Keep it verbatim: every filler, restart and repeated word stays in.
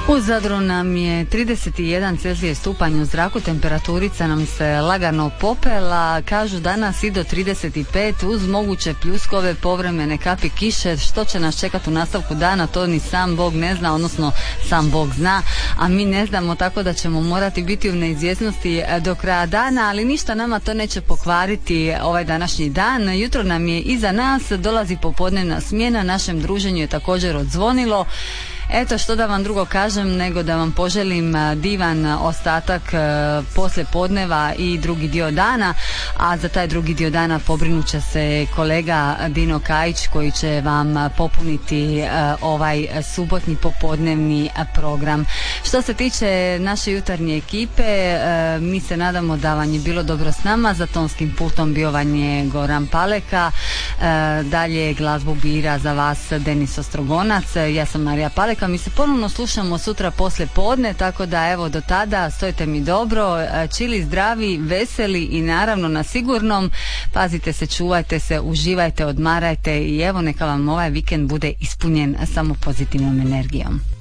U Zadru nam je trideset jedan Celzijus stupanj u zraku, temperaturica nam se lagano popela, kažu danas i do trideset pet uz moguće pljuskove, povremene kapi kiše. Što će nas čekati u nastavku dana, to ni sam Bog ne zna, odnosno sam Bog zna, a mi ne znamo, tako da ćemo morati biti u neizvjesnosti do kraja dana, ali ništa nama to neće pokvariti ovaj današnji dan. Jutro nam je iza nas, dolazi popodnevna smjena, našem druženju je također odzvonilo. Eto, što da vam drugo kažem nego da vam poželim divan ostatak poslije podneva i drugi dio dana, a za taj drugi dio dana pobrinut će se kolega Dino Kajić koji će vam popuniti ovaj subotnji popodnevni program. Što se tiče naše jutarnje ekipe, mi se nadamo da vam je bilo dobro s nama. Za tonskim pultom bio vam je Goran Paleka, dalje glazbu bira za vas Denis Ostrogonac, ja sam Marija Paleka. Mi se ponovno slušamo sutra poslije podne, tako da evo do tada stojite mi dobro, čili, zdravi, veseli i naravno na sigurnom. Pazite se, čuvajte se, uživajte, odmarajte i evo neka vam ovaj vikend bude ispunjen samo pozitivnom energijom.